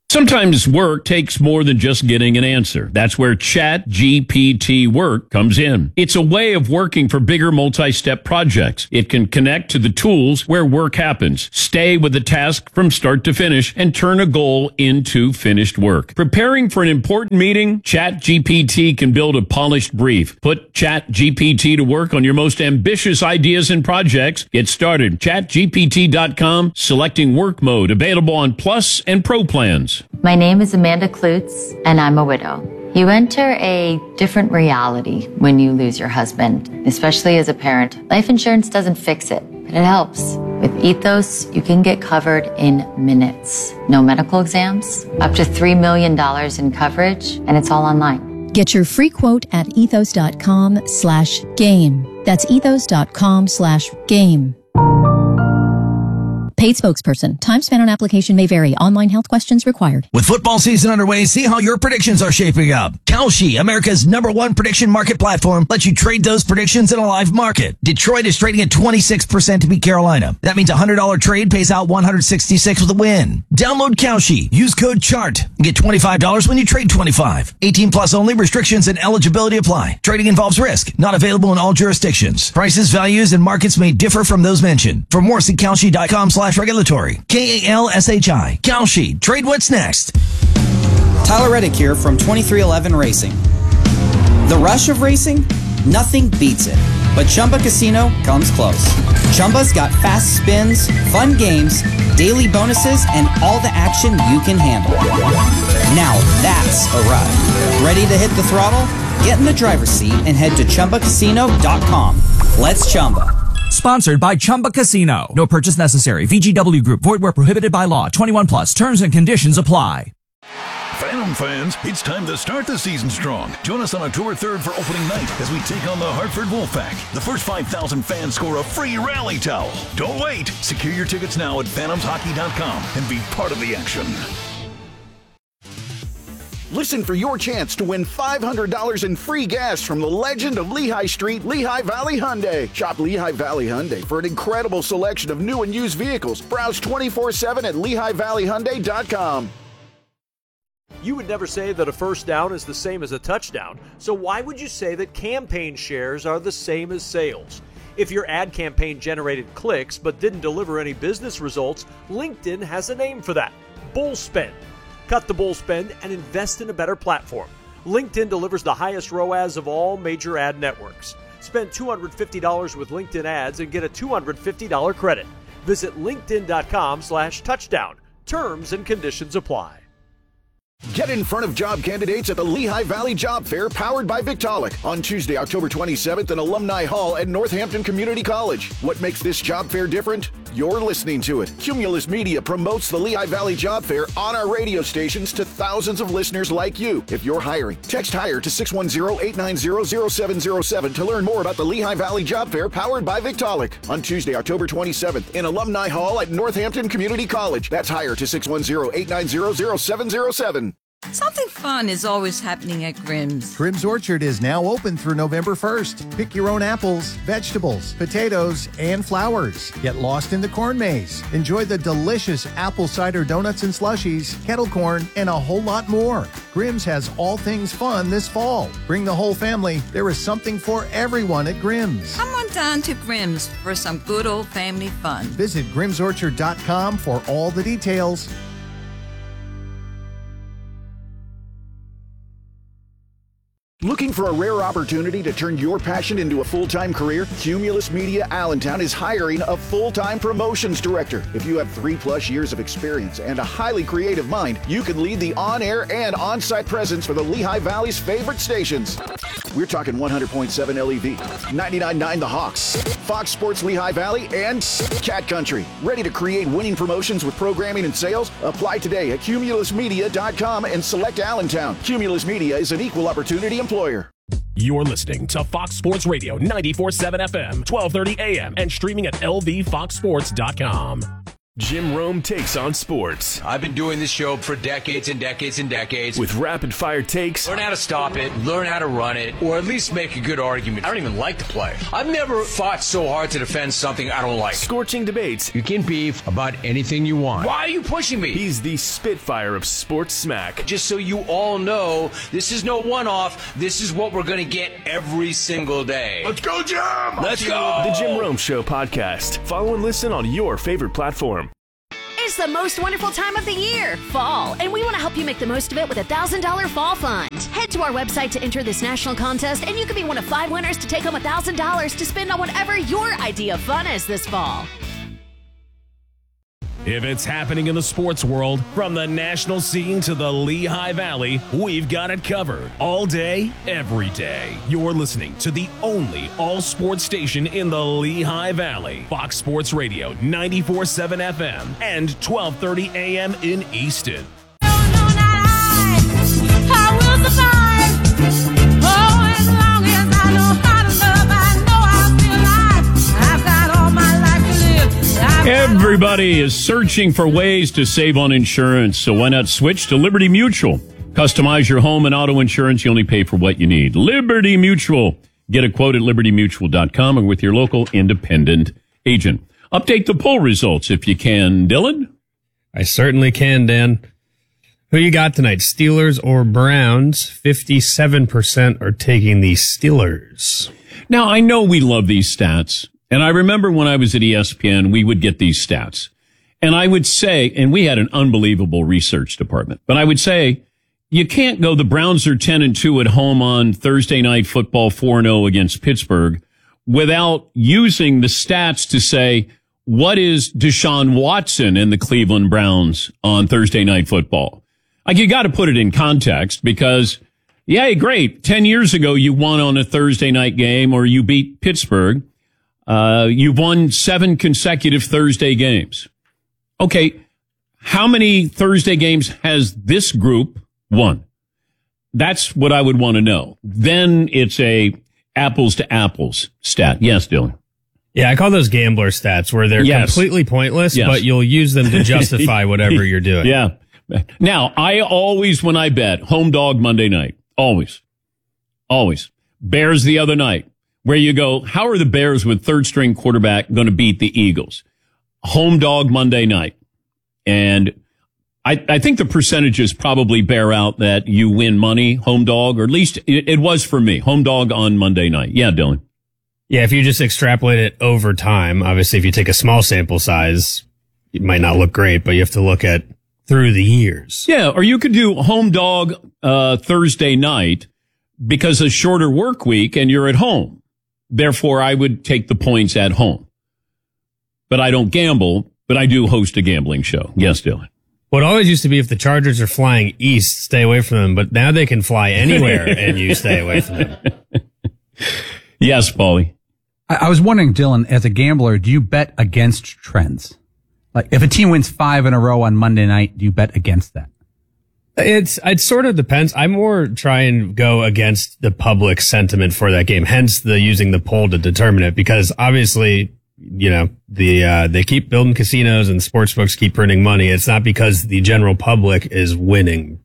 Sometimes work takes more than just getting an answer. That's where ChatGPT Work comes in. It's a way of working for bigger multi-step projects. It can connect to the tools where work happens, stay with the task from start to finish, and turn a goal into finished work. Preparing for an important meeting? ChatGPT can build a polished brief. Put ChatGPT to work on your most ambitious ideas and projects. Get started. ChatGPT.com, selecting work mode, available on Plus and Pro plans. My name is Amanda Klutz, and I'm a widow. You enter a different reality when you lose your husband, especially as a parent. Life insurance doesn't fix it, but it helps. With Ethos, you can get covered in minutes. No medical exams, up to $3 million in coverage, and it's all online. Get your free quote at ethos.com/game. That's ethos.com/game. Paid spokesperson. Time spent on application may vary. Online health questions required. With football season underway, see how your predictions are shaping up. Kalshi, America's #1 prediction market platform, lets you trade those predictions in a live market. Detroit is trading at 26% to beat Carolina. That means a $100 trade pays out $166 with a win. Download Kalshi. Use code CHART and get $25 when you trade 25. 18 plus only. Restrictions and eligibility apply. Trading involves risk. Not available in all jurisdictions. Prices, values, and markets may differ from those mentioned. For more, see Kalshi.com/regulatory. KALSHI. Kalshi. Trade what's next. Tyler Reddick here from 2311 Racing. The rush of racing? Nothing beats it. But Chumba Casino comes close. Chumba's got fast spins, fun games, daily bonuses, and all the action you can handle. Now that's a ride. Ready to hit the throttle? Get in the driver's seat and head to ChumbaCasino.com. Let's Chumba. Sponsored by Chumba Casino. No purchase necessary. VGW Group. Void where prohibited by law. 21 plus. Terms and conditions apply. Phantom fans, it's time to start the season strong. Join us on October 3rd for opening night as we take on the Hartford Wolfpack. The first 5,000 fans score a free rally towel. Don't wait. Secure your tickets now at phantomshockey.com and be part of the action. Listen for your chance to win $500 in free gas from the legend of Lehigh Street, Lehigh Valley Hyundai. Shop Lehigh Valley Hyundai for an incredible selection of new and used vehicles. Browse 24/7 at LehighValleyHyundai.com. You would never say that a first down is the same as a touchdown, so why would you say that campaign shares are the same as sales? If your ad campaign generated clicks but didn't deliver any business results, LinkedIn has a name for that: bull spend. Cut the bull spend and invest in a better platform. LinkedIn delivers the highest ROAS of all major ad networks. Spend $250 with LinkedIn ads and get a $250 credit. Visit linkedin.com/touchdown. Terms and conditions apply. Get in front of job candidates at the Lehigh Valley Job Fair powered by Victaulic on Tuesday, October 27th in Alumni Hall at Northampton Community College. What makes this job fair different? You're listening to it. Cumulus Media promotes the Lehigh Valley Job Fair on our radio stations to thousands of listeners like you. If you're hiring, text HIRE to 610-890-0707 to learn more about the Lehigh Valley Job Fair powered by Victaulic on Tuesday, October 27th in Alumni Hall at Northampton Community College. That's HIRE to 610-890-0707. Something fun is always happening at Grimm's. Grimm's Orchard is now open through November 1st. Pick your own apples, vegetables, potatoes, and flowers. Get lost in the corn maze. Enjoy the delicious apple cider donuts and slushies, kettle corn, and a whole lot more. Grimm's has all things fun this fall. Bring the whole family. There is something for everyone at Grimm's. Come on down to Grimm's for some good old family fun. Visit grimmsorchard.com for all the details. Looking for a rare opportunity to turn your passion into a full-time career? Cumulus Media Allentown is hiring a full-time promotions director. If you have 3+ years of experience and a highly creative mind, you can lead the on-air and on-site presence for the Lehigh Valley's favorite stations. We're talking 100.7 LEV, 99.9 The Hawks, Fox Sports Lehigh Valley, and Cat Country. Ready to create winning promotions with programming and sales? Apply today at cumulusmedia.com and select Allentown. Cumulus Media is an equal opportunity employer. You're listening to Fox Sports Radio 94.7 FM, 1230 AM, and streaming at lvfoxsports.com. Jim Rome takes on sports. I've been doing this show for decades and decades and decades. With rapid-fire takes. Learn how to stop it, learn how to run it, or at least make a good argument. I don't even like to play. I've never fought so hard to defend something I don't like. Scorching debates. You can beef about anything you want. Why are you pushing me? He's the Spitfire of sports smack. Just so you all know, this is no one-off. This is what we're going to get every single day. Let's go, Jim! Let's go! The Jim Rome Show podcast. Follow and listen on your favorite platform. It's the most wonderful time of the year, fall, and we want to help you make the most of it with a $1,000 fall fund. Head to our website to enter this national contest, and you could be one of 5 winners to take home $1,000 to spend on whatever your idea of fun is this fall. If it's happening in the sports world, from the national scene to the Lehigh Valley, we've got it covered. All day, every day. You're listening to the only all-sports station in the Lehigh Valley. Fox Sports Radio, 94.7 FM and 12:30 a.m. in Easton. I will survive. Oh, as long as I know how to love, I know I'll be alive. I've got all my life to live. Everybody is searching for ways to save on insurance, so why not switch to Liberty Mutual? Customize your home and auto insurance. You only pay for what you need. Liberty Mutual. Get a quote at libertymutual.com or with your local independent agent. Update the poll results if you can, Dylan. I certainly can, Dan. Who you got tonight, Steelers or Browns? 57% are taking the Steelers. Now, I know we love these stats. And I remember when I was at ESPN, we would get these stats. And I would say, and we had an unbelievable research department, but I would say, you can't go, the Browns are 10-2 at home on Thursday Night Football, 4-0 against Pittsburgh, without using the stats to say, what is Deshaun Watson and the Cleveland Browns on Thursday Night Football? Like, you got to put it in context because, yeah, great. 10 years ago, you won on a Thursday night game or you beat Pittsburgh. You've won 7 consecutive Thursday games. Okay. How many Thursday games has this group won? That's what I would want to know. Then it's a apples to apples stat. Yes, Dylan. Yeah, I call those gambler stats where they're completely pointless, but you'll use them to justify whatever you're doing. Yeah. Now, I always, when I bet, home dog Monday night. Always. Bears the other night. Where you go, how are the Bears with third-string quarterback going to beat the Eagles? Home dog Monday night. And I think the percentages probably bear out that you win money, home dog, or at least it was for me, home dog on Monday night. Yeah, Dylan. Yeah, if you just extrapolate it over time, obviously if you take a small sample size, it might not look great, but you have to look at through the years. Yeah, or you could do home dog Thursday night because a shorter work week and you're at home. Therefore, I would take the points at home. But I don't gamble, but I do host a gambling show. Yes, Dylan. Well, it always used to be if the Chargers are flying east, stay away from them. But now they can fly anywhere and you stay away from them. Yes, Paulie. I was wondering, Dylan, as a gambler, do you bet against trends? Like if a team wins 5 in a row on Monday night, do you bet against that? It sort of depends. I more try and go against the public sentiment for that game, hence the using the poll to determine it, because obviously, you know, they keep building casinos and sportsbooks keep printing money. It's not because the general public is winning.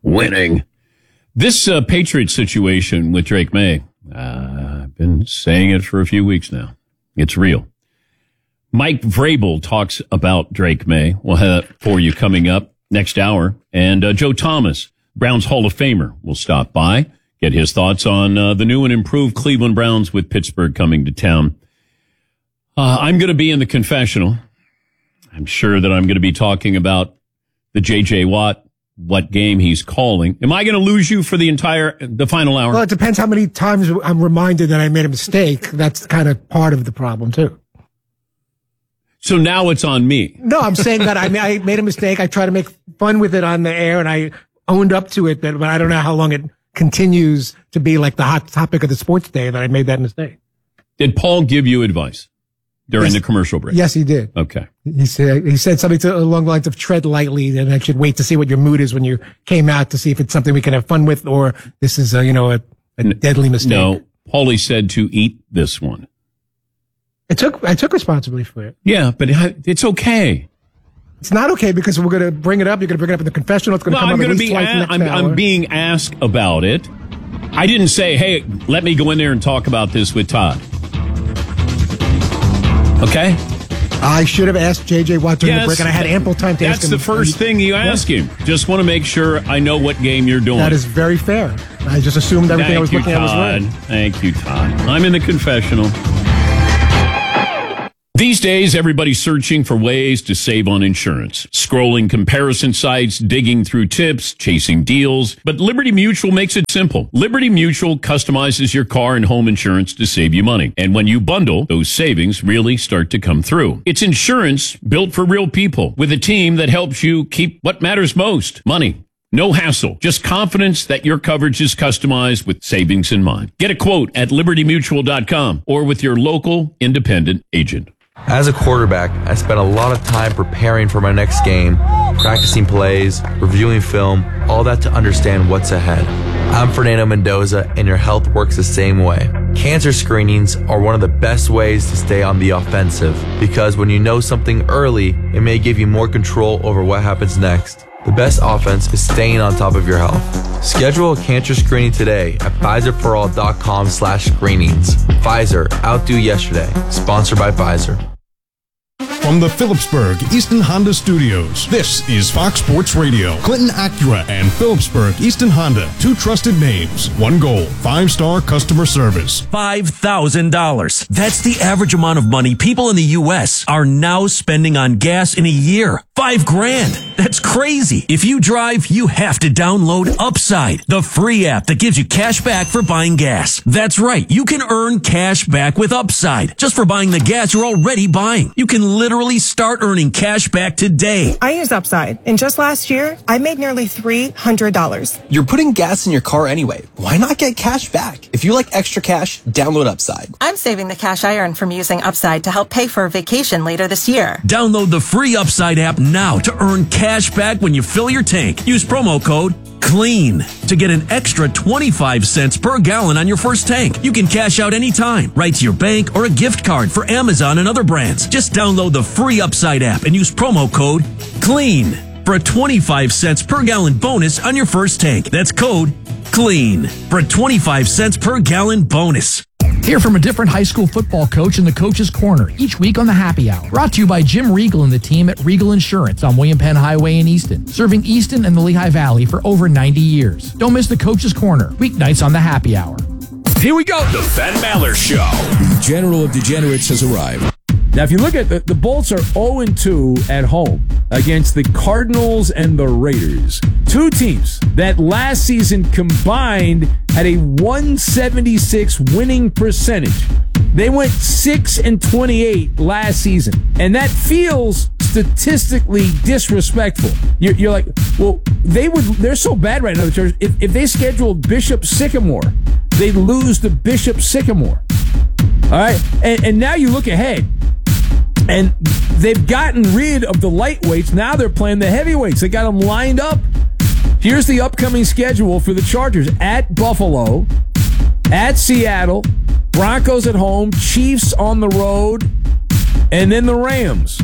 This Patriot situation with Drake May, I've been saying it for a few weeks now. It's real. Mike Vrabel talks about Drake May. We'll have that for you coming up next hour. And Joe Thomas, Browns Hall of Famer, will stop by, get his thoughts on the new and improved Cleveland Browns with Pittsburgh coming to town. I'm going to be in the confessional. I'm sure that I'm going to be talking about the J.J. Watt, what game he's calling. Am I going to lose you for the final hour? Well, it depends how many times I'm reminded that I made a mistake. That's kind of part of the problem, too. So now it's on me. No, I'm saying that I made a mistake. I try to make fun with it on the air, and I owned up to it, but I don't know how long it continues to be like the hot topic of the sports day that I made that mistake. Did Paul give you advice during the commercial break? Yes, he did. Okay. He said something along the lines of tread lightly, and I should wait to see what your mood is when you came out to see if it's something we can have fun with, or this is a deadly mistake. No, Paulie said to eat this one. I took responsibility for it. Yeah, but it's okay. It's not okay because we're going to bring it up. You're going to bring it up in the confessional. It's going to come up at least twice next hour. I'm being asked about it. I didn't say, hey, let me go in there and talk about this with Todd. Okay? I should have asked J.J. Watt during the break, and I had ample time to ask him. That's the first thing you ask him. Just want to make sure I know what game you're doing. That is very fair. I just assumed everything I was looking at was right. Thank you, Todd. I'm in the confessional. These days, everybody's searching for ways to save on insurance. Scrolling comparison sites, digging through tips, chasing deals. But Liberty Mutual makes it simple. Liberty Mutual customizes your car and home insurance to save you money. And when you bundle, those savings really start to come through. It's insurance built for real people with a team that helps you keep what matters most, money. No hassle, just confidence that your coverage is customized with savings in mind. Get a quote at libertymutual.com or with your local independent agent. As a quarterback, I spent a lot of time preparing for my next game, practicing plays, reviewing film, all that to understand what's ahead. I'm Fernando Mendoza, and your health works the same way. Cancer screenings are one of the best ways to stay on the offensive, because when you know something early, it may give you more control over what happens next. The best offense is staying on top of your health. Schedule a cancer screening today at PfizerForAll.com/screenings. Pfizer, outdo yesterday. Sponsored by Pfizer. From the Phillipsburg Easton Honda Studios, this is Fox Sports Radio. Clinton Acura and Phillipsburg Easton Honda, two trusted names, one goal, 5-star customer service. $5,000. That's the average amount of money people in the U.S. are now spending on gas in a year. $5,000. That's crazy. If you drive, you have to download Upside, the free app that gives you cash back for buying gas. That's right. You can earn cash back with Upside just for buying the gas you're already buying. You can literally start earning cash back today. I use Upside, and just last year, I made nearly $300. You're putting gas in your car anyway. Why not get cash back? If you like extra cash, download Upside. I'm saving the cash I earn from using Upside to help pay for a vacation later this year. Download the free Upside app now to earn cash back when you fill your tank. Use promo code CLEAN to get an extra 25 cents per gallon on your first tank. You can cash out anytime, right to your bank or a gift card for Amazon and other brands. Just download the free Upside app and use promo code CLEAN for a 25 cents per gallon bonus on your first tank. That's code CLEAN for a 25 cents per gallon bonus. Hear from a different high school football coach in the Coach's Corner each week on the Happy Hour. Brought to you by Jim Regal and the team at Regal Insurance on William Penn Highway in Easton. Serving Easton and the Lehigh Valley for over 90 years. Don't miss the Coach's Corner, weeknights on the Happy Hour. Here we go. The Ben Maller Show. The General of Degenerates has arrived. Now, if you look at the Bolts are 0-2 at home against the Cardinals and the Raiders. Two teams that last season combined had a 176 winning percentage. They went 6-28 last season. And that feels statistically disrespectful. You're like, well, they're so bad right now. If they scheduled Bishop Sycamore, they'd lose to Bishop Sycamore. All right? And now you look ahead. And they've gotten rid of the lightweights. Now they're playing the heavyweights. They got them lined up. Here's the upcoming schedule for the Chargers. At Buffalo, at Seattle, Broncos at home, Chiefs on the road, and then the Rams.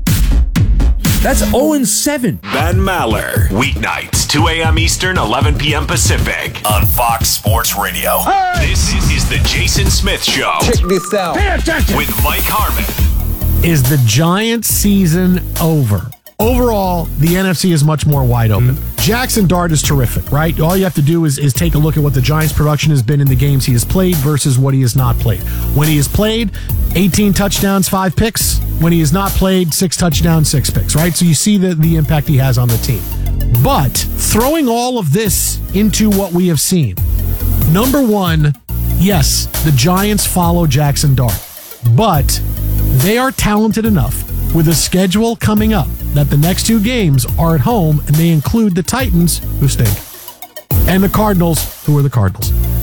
That's 0-7. Ben Maller. Weeknights, 2 a.m. Eastern, 11 p.m. Pacific on Fox Sports Radio. Hey! This is the Jason Smith Show. Check this out. Pay attention. With Mike Harmon. Is the Giants season over? Overall, the NFC is much more wide open. Jackson Dart is terrific, right? All you have to do is take a look at what the Giants' production has been in the games he has played versus what he has not played. When he has played, 18 touchdowns, 5 picks. When he has not played, 6 touchdowns, 6 picks, right? So you see the impact he has on the team. But throwing all of this into what we have seen, number one, yes, the Giants follow Jackson Dart, but they are talented enough with a schedule coming up that the next 2 games are at home, and they include the Titans, who stink, and the Cardinals, who are the Cardinals.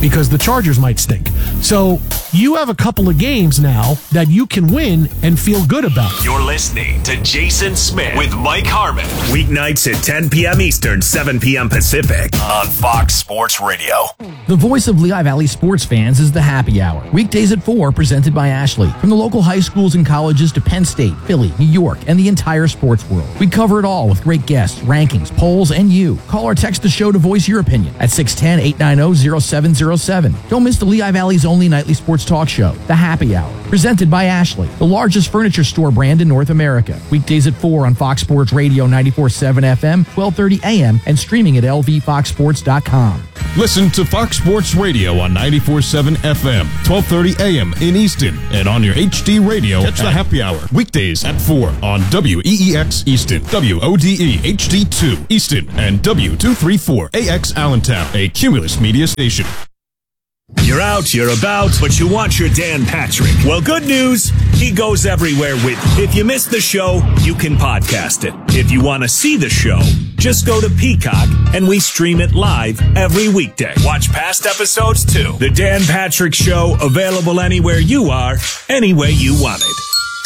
because the Chargers might stink. So you have a couple of games now that you can win and feel good about. You're listening to Jason Smith with Mike Harmon. Weeknights at 10 p.m. Eastern, 7 p.m. Pacific on Fox Sports Radio. The voice of Lehigh Valley sports fans is the Happy Hour. Weekdays at 4, presented by Ashley. From the local high schools and colleges to Penn State, Philly, New York, and the entire sports world. We cover it all with great guests, rankings, polls, and you. Call or text the show to voice your opinion at 610-890-0707. Don't miss the Lehigh Valley's only nightly sports talk show, The Happy Hour, presented by Ashley, the largest furniture store brand in North America. Weekdays at 4 on Fox Sports Radio 94.7 FM, 12:30 a.m., and streaming at lvfoxsports.com. Listen to Fox Sports Radio on 94.7 FM, 12:30 a.m. in Easton, and on your HD radio. Catch the Happy Hour weekdays at 4 on WEEX Easton, WODE HD2 Easton, and W234AX Allentown, a Cumulus Media station. You're out, you're about, but you want your Dan Patrick. Well, good news, he goes everywhere with you. If you missed the show, you can podcast it. If you want to see the show, just go to Peacock and we stream it live every weekday. Watch past episodes too. The Dan Patrick Show, available anywhere you are, any way you want it.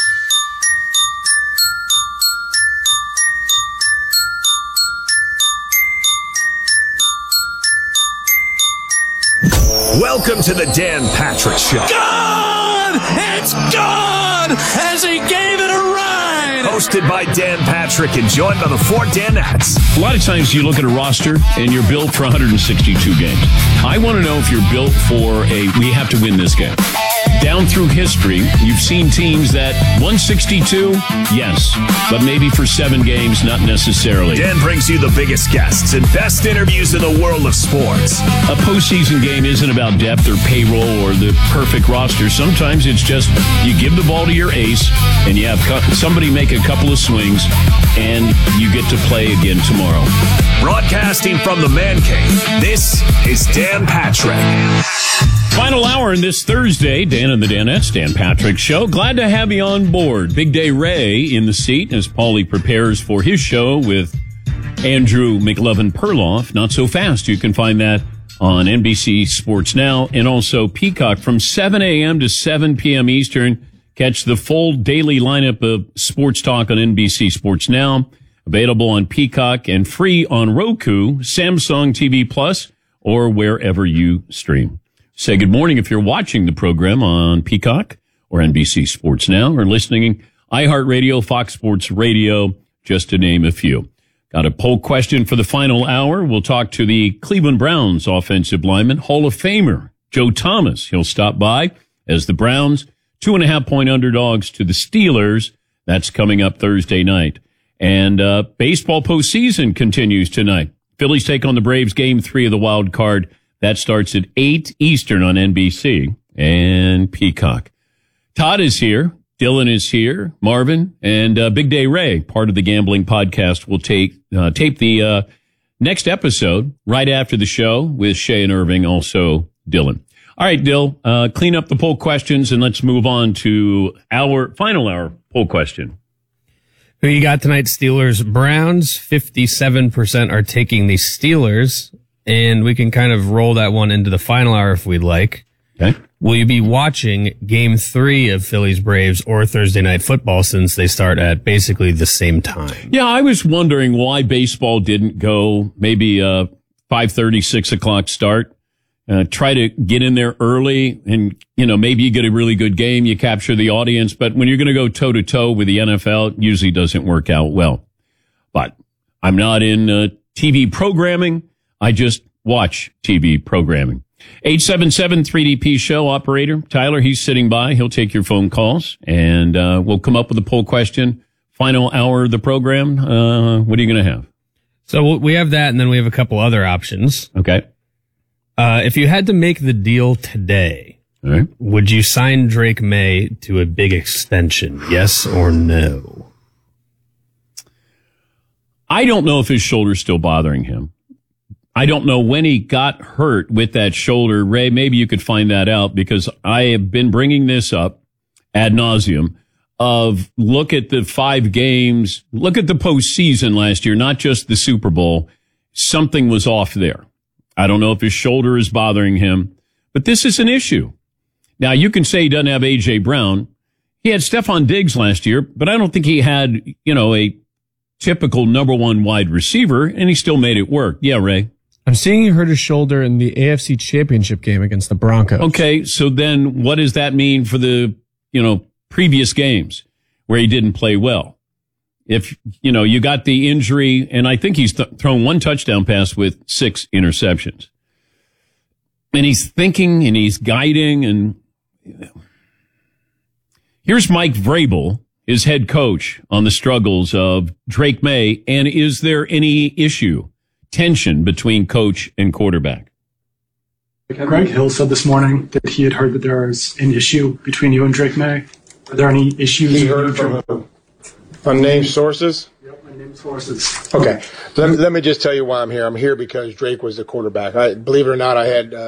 Welcome to the Dan Patrick Show. God! It's God! As he gave it a ride! Hosted by Dan Patrick and joined by the 4 Danettes. A lot of times you look at a roster and you're built for 162 games. I want to know if you're built for we have to win this game. Down through history, you've seen teams that 162, yes, but maybe for 7 games, not necessarily. Dan brings you the biggest guests and best interviews in the world of sports. A postseason game isn't about depth or payroll or the perfect roster. Sometimes it's just you give the ball to your ace and you have somebody make a couple of swings and you get to play again tomorrow. Broadcasting from the Man Cave, this is Dan Patrick. Final hour in this Thursday, Dan and the Danettes, Dan Patrick Show. Glad to have you on board. Big Day Ray in the seat as Paulie prepares for his show with Andrew McLovin Perloff. Not so fast. You can find that on NBC Sports Now and also Peacock from 7 a.m. to 7 p.m. Eastern. Catch the full daily lineup of sports talk on NBC Sports Now. Available on Peacock and free on Roku, Samsung TV Plus, or wherever you stream. Say good morning if you're watching the program on Peacock or NBC Sports Now or listening iHeartRadio, Fox Sports Radio, just to name a few. Got a poll question for the final hour. We'll talk to the Cleveland Browns offensive lineman, Hall of Famer Joe Thomas. He'll stop by as the Browns 2.5-point underdogs to the Steelers. That's coming up Thursday night. And baseball postseason continues tonight. Phillies take on the Braves, Game 3 of the wild card. That starts at 8 Eastern on NBC and Peacock. Todd is here. Dylan is here. Marvin and Big Day Ray, part of the Gambling Podcast, will tape the next episode right after the show with Shay and Irving, also Dylan. All right, Dill, clean up the poll questions and let's move on to our final hour poll question. Who you got tonight? Steelers, Browns. 57% are taking the Steelers. And we can kind of roll that one into the final hour if we'd like. Okay. Will you be watching Game 3 of Phillies Braves or Thursday Night Football since they start at basically the same time? Yeah, I was wondering why baseball didn't go maybe 5:30, 6 o'clock start. Try to get in there early and, maybe you get a really good game, you capture the audience. But when you're going to go toe-to-toe with the NFL, it usually doesn't work out well. But I'm not in TV programming. I just watch TV programming. 877-3DP show operator Tyler, he's sitting by. He'll take your phone calls and we'll come up with a poll question. Final hour of the program. What are you going to have? So we have that, and then we have a couple other options. Okay. If you had to make the deal today, all right, would you sign Drake May to a big extension? Yes or no? I don't know if his shoulder's still bothering him. I don't know when he got hurt with that shoulder. Ray, maybe you could find that out because I have been bringing this up ad nauseum of look at the 5 games, look at the postseason last year, not just the Super Bowl. Something was off there. I don't know if his shoulder is bothering him. But this is an issue. Now, you can say he doesn't have A.J. Brown. He had Stephon Diggs last year, but I don't think he had, a typical number one wide receiver, and he still made it work. Yeah, Ray? I'm seeing he hurt his shoulder in the AFC Championship game against the Broncos. Okay, so then what does that mean for the, previous games where he didn't play well? If, you got the injury, and I think he's thrown one touchdown pass with 6 interceptions. And he's thinking and he's guiding, and here's Mike Vrabel, his head coach, on the struggles of Drake May. And is there any tension between coach and quarterback? Greg Hill said this morning that he had heard that there was an issue between you and Drake May. Are there any issues? He heard from unnamed sources? Yep, unnamed sources. Okay. Let me just tell you why I'm here. I'm here because Drake was the quarterback. Believe it or not, I had